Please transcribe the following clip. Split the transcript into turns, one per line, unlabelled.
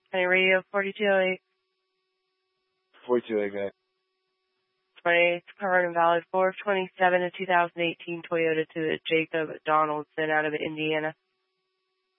County Radio 4208.
42 guy.
20, covered and valid 4/27 of 2018 Toyota to Jacob Donaldson out of Indiana.